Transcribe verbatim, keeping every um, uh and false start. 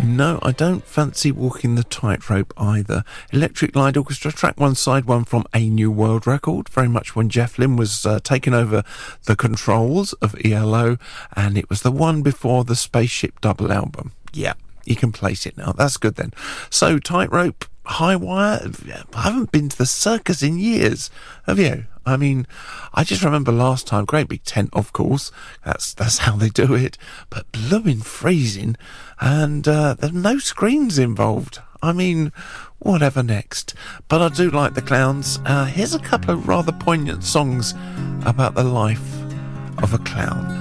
No, I don't fancy walking the tightrope either. Electric Light Orchestra, track one, side one from A New World record, very much when Jeff Lynne was uh, taking over the controls of E L O, and it was the one before the Spaceship Double album. Yeah, you can place it now. That's good then. So, Tightrope, High Wire, I haven't been to the circus in years, have you? I mean, I just remember last time, great big tent, of course, that's that's how they do it, but blooming freezing, and uh, there's no screens involved. I mean, whatever next. But I do like the Clowns. Uh, here's a couple of rather poignant songs about the life of a clown.